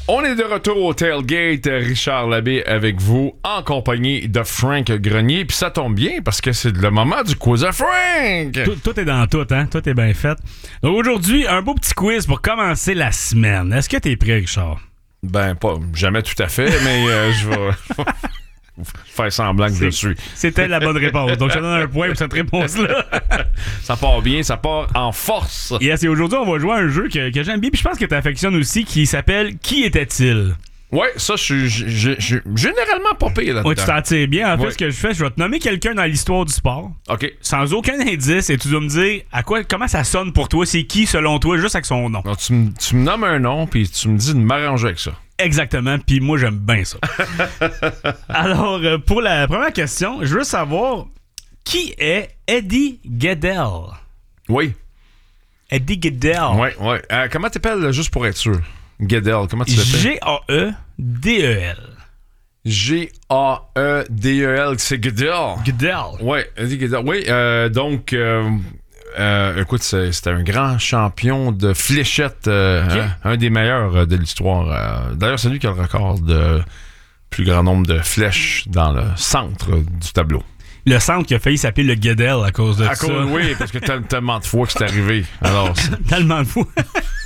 On est de retour au Tailgate, Richard Labbé avec vous, en compagnie de Frank Grenier. Puis ça tombe bien parce que c'est le moment du quiz à Frank. Tout est dans tout, hein? Tout est bien fait. Donc aujourd'hui, un beau petit quiz pour commencer la semaine. Est-ce que t'es prêt, Richard? Ben, pas jamais tout à fait, mais je vais faire semblant que je suis. C'était la bonne réponse. Donc, je te donne un point pour cette réponse-là. Ça part bien, ça part en force. Yes, et aujourd'hui, on va jouer à un jeu que j'aime bien, puis je pense que tu affectionnes aussi, qui s'appelle Qui était-il? Ouais, ça, je suis généralement pas pire là-dedans. Ouais, tu t'en tires bien. En fait, Ouais. ce que je fais, je vais te nommer quelqu'un dans l'histoire du sport, OK. sans aucun indice, et tu dois me dire comment ça sonne pour toi, c'est qui selon toi, juste avec son nom. Alors, tu me nommes un nom, puis tu me dis de m'arranger avec ça. Exactement, puis moi j'aime bien ça. Alors, pour la première question, je veux savoir qui est Eddie Gaedel? Oui. Eddie Gaedel. Ouais. Comment t'appelles, juste pour être sûr? Gaedel, comment tu l'appelles? G-A-E-D-E-L. G-A-E-D-E-L, c'est Gaedel. Gaedel. Ouais, Eddie Gaedel. Oui, donc, écoute, c'était un grand champion de fléchettes, un des meilleurs de l'histoire. D'ailleurs, c'est lui qui a le record de plus grand nombre de flèches dans le centre du tableau. Le centre qui a failli s'appeler le Gaedel à cause de ça. Oui, parce que tellement de fois que c'est arrivé. Alors, Tellement de fou.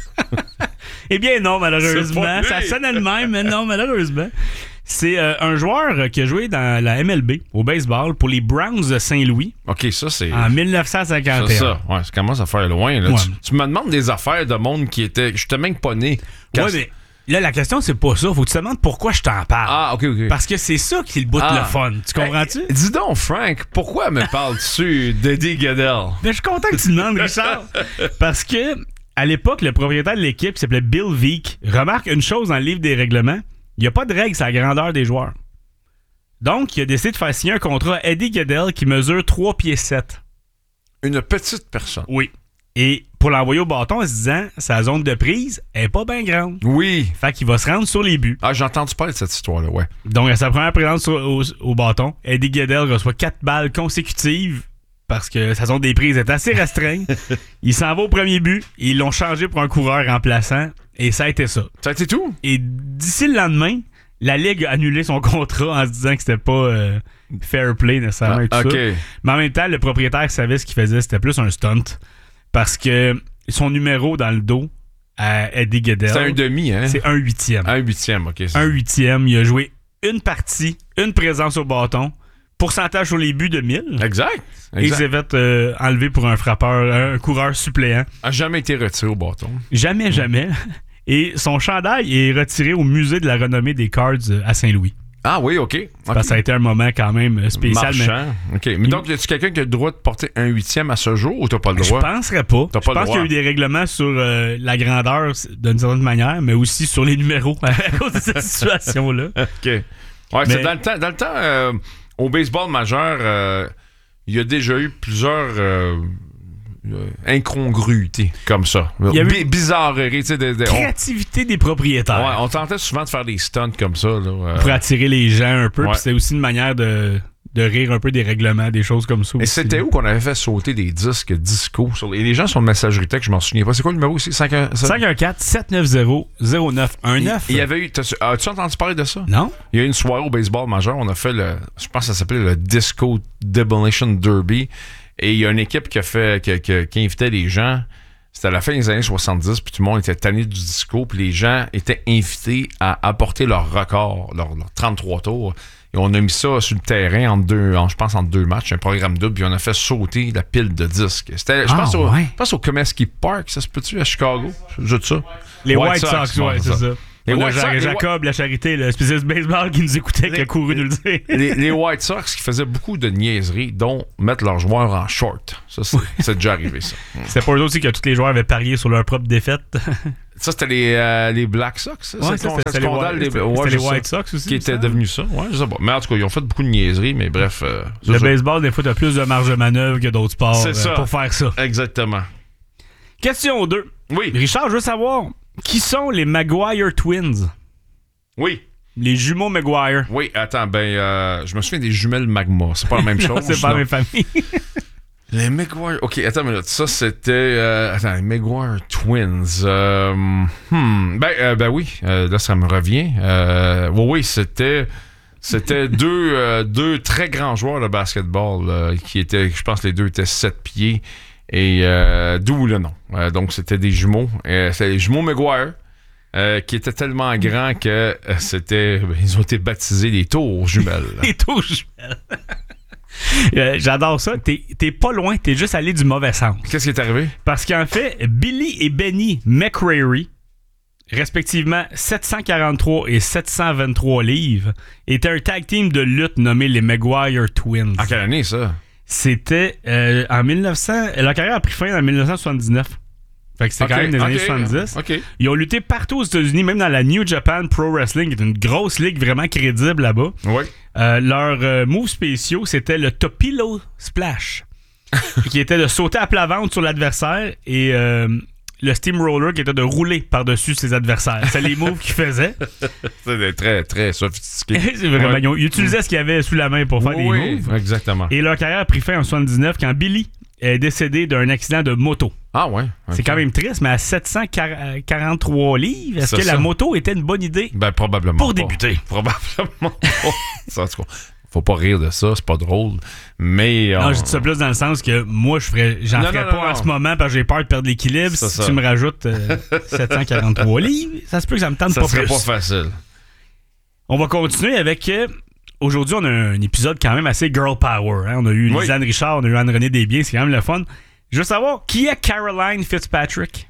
Eh bien non, malheureusement. C'est pas Ça lui. sonnait de même, mais non, malheureusement. C'est un joueur qui a joué dans la MLB, au baseball, pour les Browns de Saint-Louis, OK, ça, c'est... en 1951. C'est ça. Ouais, ça commence à faire loin. Là. Ouais. Tu me demandes des affaires de monde qui était... Je t'ai même pas né. Quand Ouais, mais là, la question, c'est pas ça. Faut que tu te demandes pourquoi je t'en parle. Ah, OK. Parce que c'est ça qui est le bout de le fun. Tu comprends-tu? Dis donc, Frank, pourquoi me parles-tu d'Eddie Gaedel? Mais je suis content que tu demandes, Richard. Parce que, à l'époque, le propriétaire de l'équipe, qui s'appelait Bill Veeck, remarque une chose dans le livre des règlements. Il n'y a pas de règle sur la grandeur des joueurs. Donc, il a décidé de faire signer un contrat à Eddie Gaedel qui mesure 3 pieds 7. Une petite personne. Oui. Et pour l'envoyer au bâton en se disant, sa zone de prise est pas bien grande. Oui. Fait qu'il va se rendre sur les buts. Ah, j'ai entendu parler de cette histoire-là, ouais. Donc, à sa première présence au bâton, Eddie Gaedel reçoit 4 balles consécutives parce que sa zone des prises est assez restreinte. Il s'en va au premier but. Ils l'ont changé pour un coureur remplaçant. Et ça a été ça. Ça a été tout? Et d'ici le lendemain, la Ligue a annulé son contrat en se disant que c'était pas fair play nécessairement. Et tout OK. ça. Mais en même temps, le propriétaire savait ce qu'il faisait. C'était plus un stunt. Parce que son numéro dans le dos à Eddie Gaedel, C'est un demi, hein? c'est 1/8. Un huitième, OK. Un 8e. Il a joué une partie, une présence au bâton, pourcentage sur les buts de 1000. Exact. Et il s'est fait enlever pour un frappeur, un coureur suppléant. A jamais été retiré au bâton. Jamais. Et son chandail est retiré au musée de la renommée des Cards à Saint-Louis. Ah oui, OK. Parce que ça a été un moment quand même spécial. Marchand. OK. Mais donc, y a-tu quelqu'un qui a le droit de porter un huitième à ce jour ou t'as pas le Je droit? penserais pas. T'as pas Je le pense qu'il y a droit. eu des règlements sur la grandeur d'une certaine manière, mais aussi sur les numéros à cause de cette situation-là. OK. Ouais, c'est Mais- dans le temps, au baseball majeur, il y a déjà eu plusieurs incongruités comme ça. Il y a eu- Bizarreries, tu sais. Créativité des propriétaires On tentait souvent de faire des stunts comme ça. Là, pour attirer les gens un peu. Ouais. Puis c'est aussi une manière de rire un peu des règlements, des choses comme ça. Et aussi. c'était où qu'on avait fait sauter des disques disco? Et les gens sur le messagerie texte, je m'en souviens pas. C'est quoi le numéro aussi? 514-790-0919. Il y avait eu... As-tu entendu parler de ça? Non? Il y a eu une soirée au baseball majeur. On a fait je pense que ça s'appelait le Disco Demolition Derby. Et il y a une équipe qui invitait les gens. C'était à la fin des années 70, puis tout le monde était tanné du disco, puis les gens étaient invités à apporter leur record, leur 33 tours. Et on a mis ça sur le terrain entre deux matchs, un programme double, puis on a fait sauter la pile de disques. C'était, je pense au Comiskey Park, ça se peut-tu, à Chicago? Juste ça. Les White Sox, ouais, c'est ça. Les On a White Sox, Jacob, la charité, le spécialiste baseball qui nous écoutait, qui a couru nous le dire. Les White Sox qui faisaient beaucoup de niaiseries, dont mettre leurs joueurs en short. Ça, c'est déjà arrivé, ça. C'est pour eux aussi que tous les joueurs avaient parié sur leur propre défaite. Ça, c'était les Black Sox, ça? Ouais, c'était les White Sox aussi. Qui était devenu ça. Ouais, je sais pas. Mais en tout cas, ils ont fait beaucoup de niaiseries, mais bref. Le baseball, des fois, t'as plus de marge de manœuvre que d'autres sports pour faire ça. Exactement. Question 2. Oui. Richard, je veux savoir, qui sont les Maguire Twins? Oui. Les jumeaux Maguire. Oui, attends, je me souviens des jumelles Magma. C'est pas la même chose. C'est pas la même famille. Les Maguire. OK, attends une minute. Ça, c'était... attends, les Maguire Twins. Ben oui. Là, ça me revient. Oui, c'était deux très grands joueurs de basketball qui étaient... Je pense que les deux étaient 7 pieds. Et d'où le nom. Donc, c'était des jumeaux. C'était les jumeaux Maguire. Qui étaient tellement grands que ils ont été baptisés les tours jumelles. Les tours jumelles. J'adore ça. T'es pas loin, t'es juste allé du mauvais sens. Qu'est-ce qui est arrivé? Parce qu'en fait, Billy et Benny McCreary, respectivement 743 et 723 livres, étaient un tag team de lutte nommé les Maguire Twins. En quelle année, ça? C'était en 1900... Leur carrière a pris fin en 1979. Fait que c'était quand même des années 70. Okay. Ils ont lutté partout aux États-Unis, même dans la New Japan Pro Wrestling, qui est une grosse ligue vraiment crédible là-bas. Oui. Leurs moves spéciaux, c'était le Topilo Splash, qui était de sauter à plat ventre sur l'adversaire, et le Steamroller, qui était de rouler par-dessus ses adversaires. C'est les moves qu'ils faisaient. C'était très, très sophistiqué. C'est vraiment, ils utilisaient ce qu'il y avait sous la main pour faire des moves. Exactement. Et leur carrière a pris fin en 79 quand Billy est décédé d'un accident de moto. Ah ouais? Okay. C'est quand même triste, mais à 743 livres, est-ce que la moto était une bonne idée? Ben, probablement pour pas. Débuter. Probablement pas. Ça, faut pas rire de ça, c'est pas drôle. Mais... Non, je dis ça plus dans le sens que moi, j'en ferais pas en ce moment parce que j'ai peur de perdre l'équilibre. Si tu me rajoutes 743 livres, ça se peut que ça me tente pas plus. Ça serait pas facile. On va continuer avec... Aujourd'hui, on a un épisode quand même assez girl power. Hein? On a eu Lisanne Richard, on a eu Anne-Renée Desbiens, c'est quand même le fun. Je veux savoir, qui est Caroline Fitzpatrick?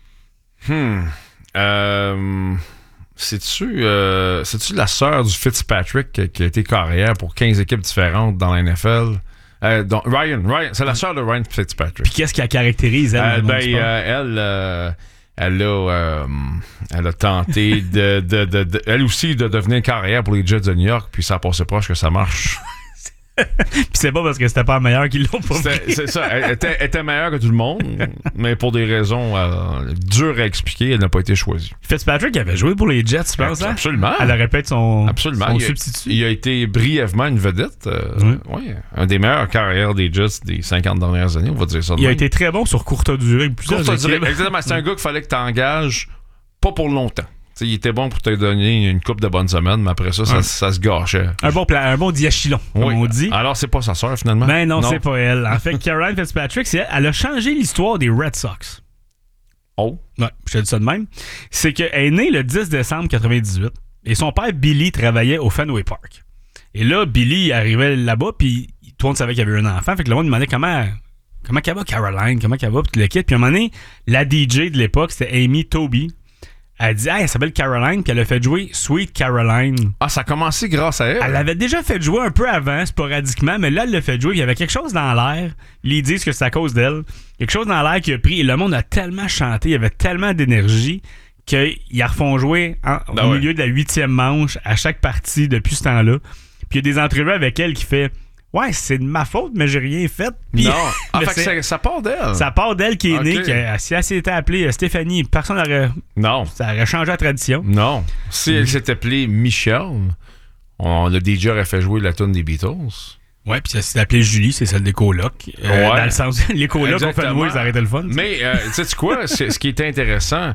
C'est-tu la sœur du Fitzpatrick qui a été carrière pour 15 équipes différentes dans la NFL? Donc Ryan, c'est la sœur de Ryan Fitzpatrick. Puis qu'est-ce qui la caractérise, elle? Elle a tenté elle aussi de devenir carrière pour les Jets de New York, puis ça a passé proche que ça marche. Puis c'est pas parce que c'était pas meilleur qu'ils l'ont pas pris. C'est ça. Elle était meilleure que tout le monde, mais pour des raisons dures à expliquer, elle n'a pas été choisie. Fitzpatrick avait joué pour les Jets, tu penses? Absolument. Elle aurait pu être son substitut. Il a été brièvement une vedette. Un des meilleures carrières des Jets des 50 dernières années, on va dire ça. Il a été très bon sur courte durée. Exactement. C'est un gars qu'il fallait que tu engages pas pour longtemps. T'sais, il était bon pour te donner une couple de bonnes semaines, mais après ça se gâchait. Un bon diachylon, comme on dit. Alors, c'est pas sa sœur, finalement? Ben non, c'est pas elle. En fait, Caroline Fitzpatrick, elle a changé l'histoire des Red Sox. Oh? Ouais, je te dis ça de même. C'est qu'elle est née le 10 décembre 98, et son père, Billy, travaillait au Fenway Park. Et là, Billy arrivait là-bas, puis tout le monde savait qu'il y avait un enfant, fait que le monde demandait comment qu'elle va, Caroline, comment qu'elle va, puis le kit. Puis à un moment donné, la DJ de l'époque, c'était Amy Toby. Elle dit, elle s'appelle Caroline, puis elle a fait jouer Sweet Caroline. Ah, ça a commencé grâce à elle. Elle l'avait déjà fait jouer un peu avant, sporadiquement, mais là, elle l'a fait jouer. Il y avait quelque chose dans l'air. Ils disent que c'est à cause d'elle. Quelque chose dans l'air qui a pris. Et le monde a tellement chanté, il y avait tellement d'énergie qu'ils la refont jouer au milieu de la 8e manche à chaque partie depuis ce temps-là. Puis il y a des entrevues avec elle qui fait. Ouais, c'est de ma faute, mais j'ai rien fait. Puis, non. Fait que ça part d'elle. Ça part d'elle qui est née. Si elle s'était appelée Stéphanie, personne n'aurait. Non. Ça aurait changé la tradition. Non. Si elle s'était appelée Michelle, le DJ aurait fait jouer la tune des Beatles. Ouais, puis elle s'est appelée Julie, c'est celle des colocs. Dans le sens, les colocs ont fait de moi, ils arrêtaient le fun. Mais, sais-tu quoi? Ce qui est intéressant,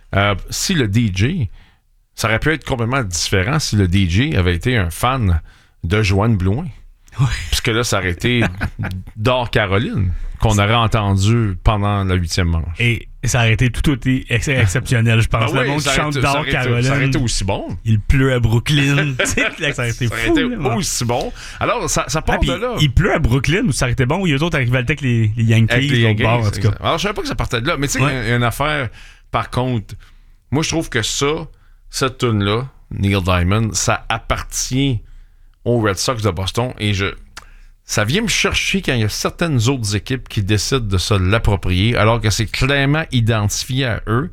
si le DJ, ça aurait pu être complètement différent si le DJ avait été un fan de Joanne Blouin. Ouais. Puisque là, ça aurait été Dor Caroline qu'on aurait entendu pendant la 8e manche. Et ça aurait été tout exceptionnel, je pense. Le monde qui chante Dor Caroline. Ça aurait été aussi bon. Il pleut à Brooklyn. Ça aurait été fou. Ça aurait été aussi bon. Alors, ça part de là. Il pleut à Brooklyn ou ça aurait été bon ou les autres arrivaient avec les Yankees au bord, en tout cas. Alors, je savais pas que ça partait de là. Mais tu sais, il y a une affaire, par contre, moi, je trouve que cette tune-là, Neil Diamond, ça appartient aux Red Sox de Boston, et ça vient me chercher quand il y a certaines autres équipes qui décident de se l'approprier alors que c'est clairement identifié à eux.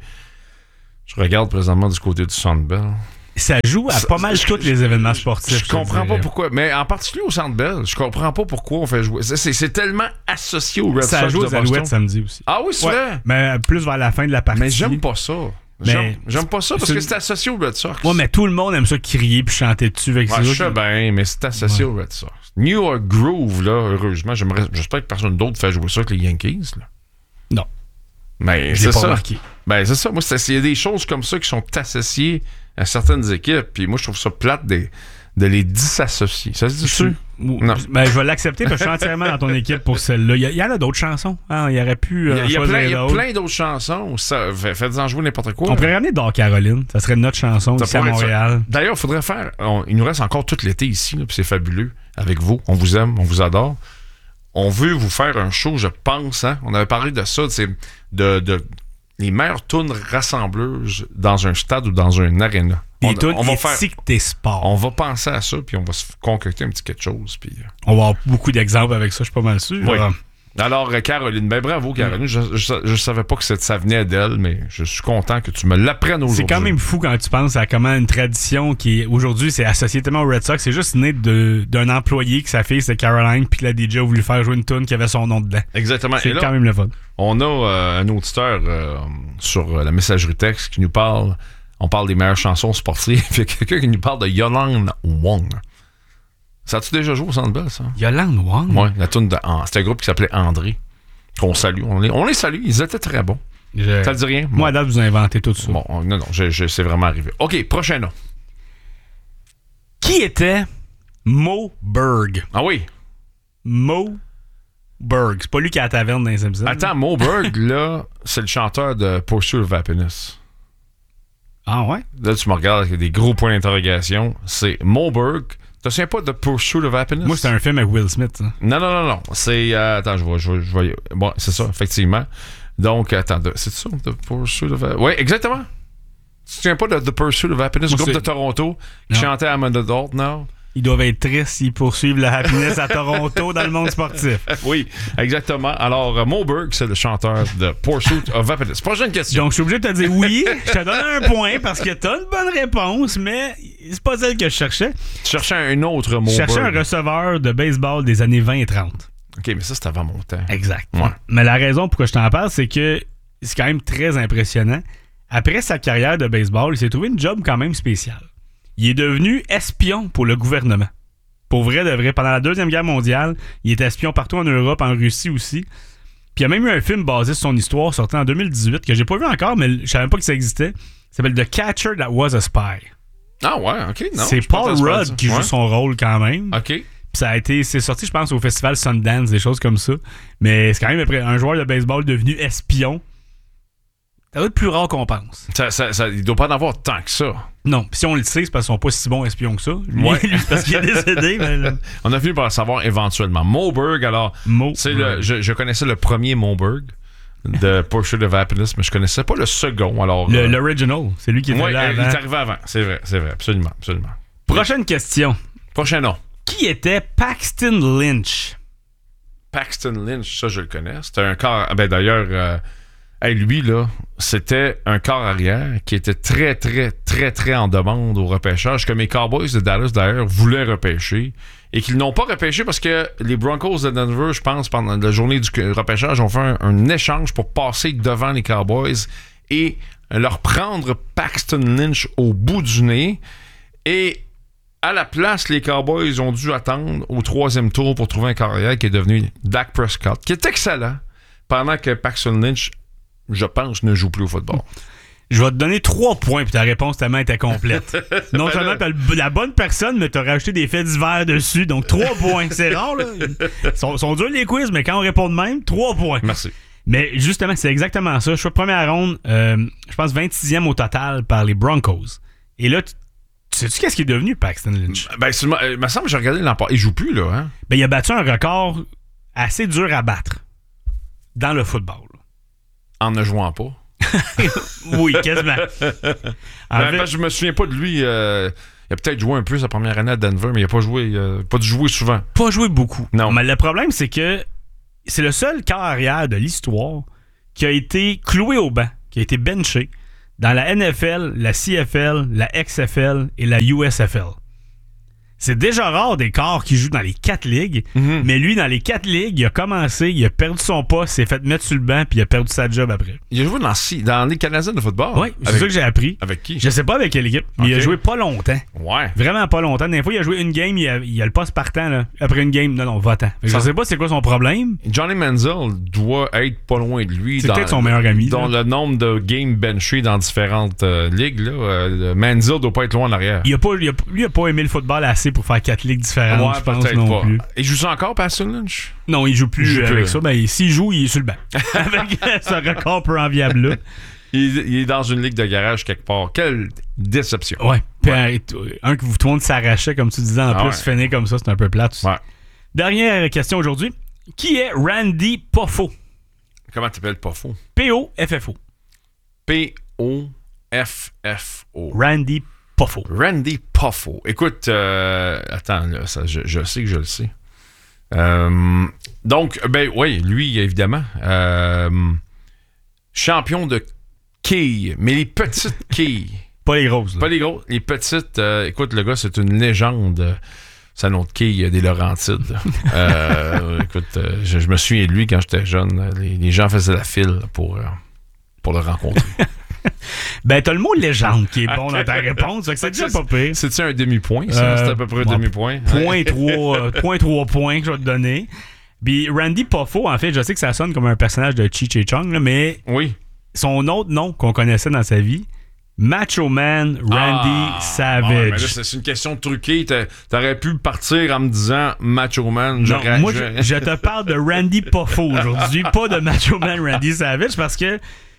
Je regarde présentement du côté du Centre Bell. Ça joue à pas mal tous les événements sportifs. Je comprends pas pourquoi, mais en particulier au Centre Bell, je comprends pas pourquoi on fait jouer. C'est tellement associé aux Red Sox de Boston. Ça joue aux Alouettes samedi aussi. Ah oui, c'est vrai? Mais plus vers la fin de la partie. Mais j'aime pas ça. J'aime pas ça parce que c'est associé aux Red Sox. Ouais, mais tout le monde aime ça crier puis chanter dessus. Avec je sais bien, mais c'est associé aux Red Sox. New York Groove, là, heureusement, j'espère que personne d'autre fait jouer ça que les Yankees. Là. Non. Mais c'est ça. Ben, c'est ça. Moi, il y a des choses comme ça qui sont associées à certaines équipes. Puis moi, je trouve ça plate de les disassocier. Ça se dit-tu? Non. Ben, je vais l'accepter parce que je suis entièrement dans ton équipe pour celle-là. Il y en a d'autres chansons. Hein? Il y aurait pu. Il y a plein d'autres chansons. Faites-en jouer n'importe quoi. On pourrait ramener Dor Caroline. Ça serait notre chanson ici à Montréal. D'ailleurs, il faudrait faire. Il nous reste encore tout l'été ici. Puis c'est fabuleux avec vous. On vous aime. On vous adore. On veut vous faire un show, je pense. Hein? On avait parlé de ça. De les meilleures tunes rassembleuses dans un stade ou dans un aréna. Des tunes éthiques des sports. On va penser à ça, puis on va se concocter un petit quelque chose. Puis on va avoir beaucoup d'exemples avec ça, je suis pas mal sûr. Oui. Alors, Caroline, ben bravo, Caroline. Je savais pas que ça venait d'elle, mais je suis content que tu me l'apprennes aujourd'hui. C'est quand même fou quand tu penses à comment une tradition qui, aujourd'hui, c'est associée tellement aux Red Sox. C'est juste né d'un employé que sa fille, c'est Caroline, puis que la DJ a voulu faire jouer une tune qui avait son nom dedans. Exactement. C'est quand même le fun. On a un auditeur sur la messagerie texte qui nous parle. On parle des meilleures chansons sportives. Il y a quelqu'un qui nous parle de Yolande Wong. Ça a-tu déjà joué au Centre Bell, ça? Yolande Wong? Oui, la tune de... C'était un groupe qui s'appelait André. Qu'on salue. On les salue. Ils étaient très bons. Ça te dit rien? Moi, à date, vous inventez tout ça. Bon, non, c'est vraiment arrivé. OK, prochain nom. Qui était Mo Berg? Ah oui? Mo Berg. C'est pas lui qui a la taverne dans les Simpsons. Attends, Mo Berg, là, c'est le chanteur de Pursuit of Happiness. Ah ouais? Là, tu me regardes avec des gros points d'interrogation. C'est Mo Berg. Tu te souviens pas de Pursuit of Happiness? Moi, c'est un film avec Will Smith. Ça. Non. C'est... attends, je vois... Bon, c'est ça, effectivement. Donc, attends, c'est ça, The Pursuit of Happiness? Oui, exactement. Tu te souviens pas de The Pursuit of Happiness, le groupe de Toronto, qui chantait I'm an Adult Now? Ils doivent être tristes s'ils poursuivent la happiness à Toronto dans le monde sportif. Oui, exactement. Alors, Mo Berg, c'est le chanteur de Pursuit of Happiness. Prochaine question. Donc, je suis obligé de te dire oui. Je te donne un point parce que t'as une bonne réponse, mais c'est pas celle que je cherchais. Tu cherchais un autre Mo Berg. Je cherchais un receveur de baseball des années 20 et 30. OK, mais ça, c'est avant mon temps. Exact. Ouais. Mais la raison pourquoi je t'en parle, c'est que c'est quand même très impressionnant. Après sa carrière de baseball, il s'est trouvé une job quand même spéciale. Il est devenu espion pour le gouvernement. Pour vrai de vrai. Pendant la Deuxième Guerre mondiale, il était espion partout en Europe, en Russie aussi. Puis il y a même eu un film basé sur son histoire sorti en 2018 que j'ai pas vu encore, mais je savais même pas que ça existait. Il s'appelle The Catcher That Was a Spy. Ah ouais, OK. Non, c'est Paul Rudd qui joue son rôle quand même. OK. Puis c'est sorti, je pense, au festival Sundance, des choses comme ça. Mais c'est quand même un joueur de baseball devenu espion. Ça doit être plus rare qu'on pense. Il doit pas en avoir tant que ça. Non, puis si on le sait, c'est parce qu'ils sont pas si bons espions que ça. Lui, c'est parce qu'il est décédé. Mais on a fini par le savoir éventuellement. Mo Berg, alors, je connaissais le premier Mo Berg de Pursuit of Happiness, mais je connaissais pas le second. Alors l'original, c'est lui qui était là avant. Il est arrivé avant. C'est vrai, absolument. Prochaine question. Prochain nom. Qui était Paxton Lynch? Paxton Lynch, ça je le connais. C'était un corps... Ben d'ailleurs... lui, là, c'était un corps arrière qui était très, très, très, très en demande au repêchage, que mes Cowboys de Dallas, d'ailleurs, voulaient repêcher et qu'ils n'ont pas repêché parce que les Broncos de Denver, je pense, pendant la journée du repêchage, ont fait un échange pour passer devant les Cowboys et leur prendre Paxton Lynch au bout du nez. Et à la place, les Cowboys ont dû attendre au 3e tour pour trouver un corps arrière qui est devenu Dak Prescott, qui est excellent, pendant que Paxton Lynch, je pense, ne joue plus au football. Je vais te donner 3 points, puis ta réponse tellement était complète. Non seulement t'as la bonne personne, mais t'as rajouté des faits divers dessus, donc 3 points. C'est rare, là. Sont durs les quiz, mais quand on répond de même, 3 points. Merci. Mais justement, c'est exactement ça. Choix de première ronde, je pense 26e au total par les Broncos. Et là, sais-tu qu'est-ce qui est devenu Paxton Lynch? Ben, il me semble que j'ai regardé l'an passé. Il joue plus, là, hein? Ben, il a battu un record assez dur à battre dans le football. En ne jouant pas. Oui, quasiment. Je me souviens pas de lui. Il a peut-être joué un peu sa première année à Denver, mais il a pas joué. Pas dû jouer souvent. Pas joué beaucoup. Non. Mais le problème, c'est que c'est le seul quart arrière de l'histoire qui a été cloué au banc, qui a été benché dans la NFL, la CFL, la XFL et la USFL. C'est déjà rare des corps qui jouent dans les 4 ligues, mais lui, dans les 4 ligues, il a commencé, il a perdu son poste, s'est fait mettre sur le banc, puis il a perdu sa job après. Il a joué dans les Canadiens de football? Oui, c'est ça que j'ai appris. Avec qui? Je sais pas avec quelle équipe, mais il a joué pas longtemps. Ouais. Vraiment pas longtemps. Des fois, il a joué une game, il a le poste partant, là. Après une game, non, va-t'en. Je sais pas c'est quoi son problème. Johnny Manziel doit être pas loin de lui. C'est peut-être son meilleur ami. Dans le nombre de games benchés dans différentes ligues, là, Manziel doit pas être loin en arrière. Lui a pas aimé le football assez pour faire 4 ligues différentes, je pense non plus. Il joue ça encore, Pastor Lynch? Non, il joue plus avec ça. Ben, s'il joue, il est sur le banc. Avec ce record peu enviable-là. Il est dans une ligue de garage quelque part. Quelle déception. Ouais. Puis un que tout le monde s'arrachait, comme tu disais, en plus, finir comme ça, c'est un peu plate aussi. Ouais. Dernière question aujourd'hui. Qui est Randy Poffo? Comment t'appelles Poffo? P-O-F-F-O. P-O-F-F-O. Randy Poffo. Randy Poffo. Écoute, attends, là, ça, je sais que je le sais. Donc, ben oui, lui, évidemment. Champion de quilles, mais les petites quilles. Pas les grosses. Là. Pas les grosses. Les petites. Écoute, le gars, c'est une légende. C'est un autre quille des Laurentides. Écoute, je me souviens de lui quand j'étais jeune. Les gens faisaient la file pour le rencontrer. Ben, t'as le mot légende qui est bon dans ta réponse. C'est déjà pas pire. C'est-tu un demi-point, ça? C'est à peu près un demi-point. Point 3 points que je vais te donner. Puis Randy Poffo, en fait, je sais que ça sonne comme un personnage de Cheech et Chong, là, mais oui. Son autre nom qu'on connaissait dans sa vie, Macho Man Randy Savage. Ouais, mais là, c'est une question truquée. T'aurais pu partir en me disant Macho Man. Non, moi, je te parle de Randy Poffo aujourd'hui, pas de Macho Man Randy Savage, parce que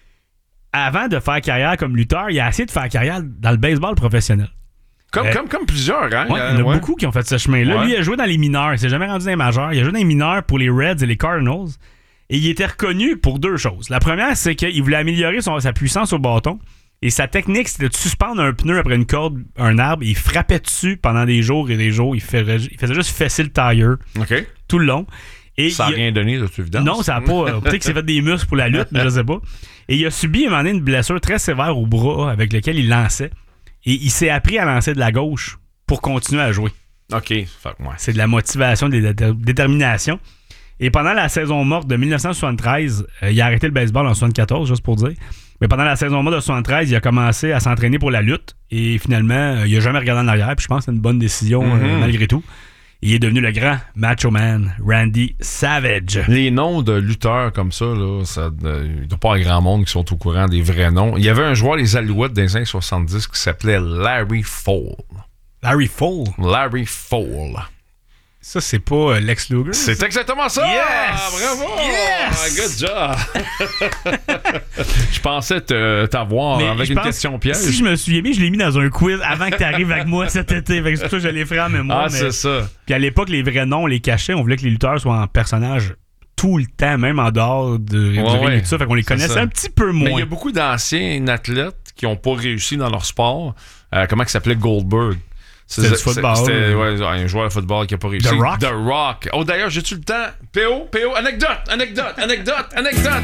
avant de faire carrière comme lutteur, il a essayé de faire carrière dans le baseball professionnel. Comme plusieurs, hein? Ouais, il y en a beaucoup qui ont fait ce chemin-là. Ouais. Lui, il a joué dans les mineurs. Il s'est jamais rendu dans les majeurs. Il a joué dans les mineurs pour les Reds et les Cardinals. Et il était reconnu pour 2 choses. La première, c'est qu'il voulait améliorer sa puissance au bâton. Et sa technique, c'était de suspendre un pneu après une corde, un arbre. Il frappait dessus pendant des jours et des jours. Il faisait juste fesser le tire tout le long. Et ça n'a rien donné, de toute évidence. Non, ça n'a pas. Peut-être qu'il s'est fait des muscles pour la lutte, mais je sais pas. Et il a subi un moment donné une blessure très sévère au bras avec lequel il lançait. Et il s'est appris à lancer de la gauche pour continuer à jouer. OK. C'est de la motivation, de la détermination. Et pendant la saison morte de 1973, il a arrêté le baseball en 1974, juste pour dire. Mais pendant la saison morte de 1973, il a commencé à s'entraîner pour la lutte. Et finalement, il n'a jamais regardé en arrière. Puis je pense que c'est une bonne décision malgré tout. Il est devenu le grand Macho Man Randy Savage. Les noms de lutteurs comme ça, là, il ne doit pas y avoir grand monde qui sont au courant des vrais noms. Il y avait un joueur des Alouettes des années 70 qui s'appelait Larry Fall. Larry Fall? Larry Fall. Ça, c'est pas Lex Luger? C'est exactement ça! Yes! Bravo! Yes! Good job! Je pensais t'avoir avec une question piège. Si je me souviens bien, je l'ai mis dans un quiz avant que tu arrives avec moi cet été. C'est pour ça que je l'ai fait en mémoire. C'est ça. Puis à l'époque, les vrais noms, on les cachait. On voulait que les lutteurs soient en personnage tout le temps, même en dehors du ring et tout ça. Fait qu'on les connaissait un petit peu moins. Mais il y a beaucoup d'anciens athlètes qui n'ont pas réussi dans leur sport. Comment il s'appelait Goldberg? C'était du football. C'était un joueur de football qui n'a pas réussi. The Rock. The Rock. Oh, d'ailleurs, j'ai-tu le temps? PO, anecdote.